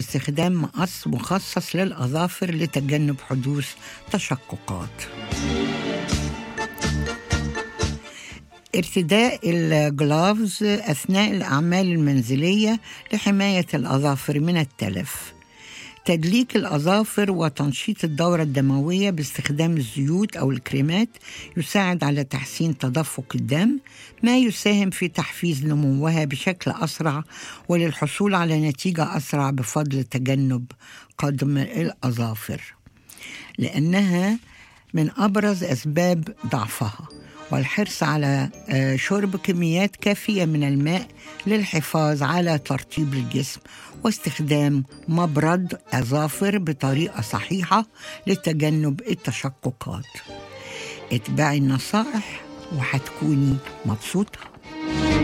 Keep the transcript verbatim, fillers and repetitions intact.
استخدام مقص مخصص للأظافر لتجنب حدوث تشققات. ارتداء الجلافز أثناء الأعمال المنزلية لحماية الأظافر من التلف. تدليك الأظافر وتنشيط الدورة الدموية باستخدام الزيوت أو الكريمات يساعد على تحسين تدفق الدم، ما يساهم في تحفيز نموها بشكل أسرع وللحصول على نتيجة أسرع بفضل تجنب قدم الأظافر، لأنها من أبرز أسباب ضعفها. والحرص على شرب كميات كافية من الماء للحفاظ على ترطيب الجسم، واستخدام مبرد أظافر بطريقة صحيحة لتجنب التشققات. اتبعي النصائح وهتكوني مبسوطة.